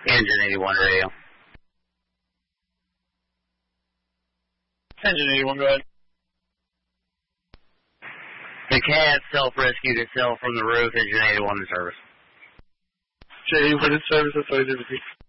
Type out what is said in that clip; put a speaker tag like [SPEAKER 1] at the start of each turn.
[SPEAKER 1] Engine 81 radio.
[SPEAKER 2] Engine 81, go ahead.
[SPEAKER 1] The cat self-rescued itself from the roof. Engine 81 in service.
[SPEAKER 2] J81 in service, that's what I did with you.